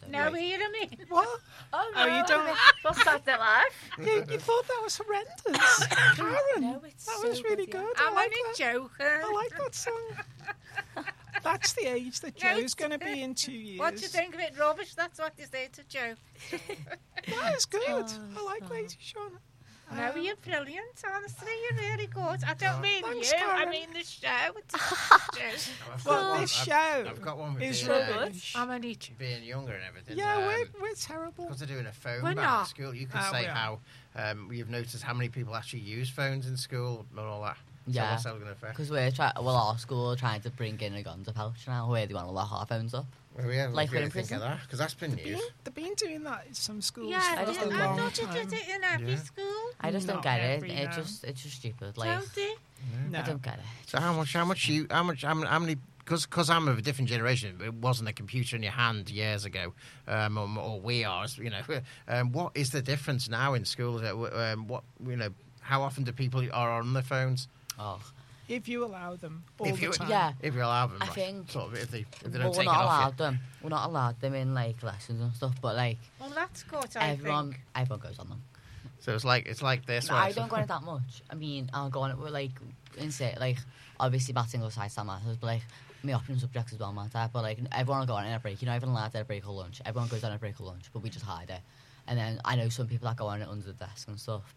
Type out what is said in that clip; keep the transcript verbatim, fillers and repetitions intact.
So. No, hear me. What? Oh, Oh, no. you don't. What's that, their life? You, you thought that was horrendous, Karen? No, it's that so was really good, yeah. good. I'm I like only that. joking. I like that song. That's the age that No, Joe's going to be in two years. What do you think of it? Rubbish? That's what you say to Joe. That is good. Oh, I like oh. Lady Shauna. No, Um, you're brilliant. Honestly, you're really good. I don't mean Thanks, you. I Karen. mean the show. It's Joe. I've Well, got one- this I've- show I've got one with is being, uh, rubbish. I'm only joking. being younger and everything. Yeah, um, we're, we're terrible. Because they're doing a phone We're ban not. at school, you could Ah, say we are. how um, you've noticed how many people actually use phones in school and all that. So Yeah. what's that going to affect? Because we're trying, well, our school are trying to bring in a guns pouch now where they want to lock our phones up. Well, yeah, like like we're really in think of prison. that because that's been They've news. been, they've been doing that in some schools Yeah, for I just a don't I know. long thought you time. did it in every Yeah. school. I just don't Not get it. every It now. just, it's just stupid. Like, Don't they? No. I don't get it. So how much? How much you? How much? How many? How many because because I'm of a different generation. It wasn't a computer in your hand years ago, um, or, or we are. You know, um, what is the difference now in schools? Um, what you know? How often do people are on their phones? Oh, If you allow them all If the you- time. yeah. If you allow them, I like, think- sort of, if they if they well, don't we're take it not off you. allowed them. We're not allowed them in like lessons and stuff. But like Well, that's good, I everyone, think. everyone goes on them. So it's like it's like this. No, where I it's- don't go on it that much. I mean, I'll go on it with like, insane, like obviously batting goes side that matters, but like my option subjects as well matter. But like everyone will go on it in a break. You know, everyone allowed at a break or lunch. Everyone goes on a break or lunch, but we just hide it. And then I know some people that go on it under the desk and stuff.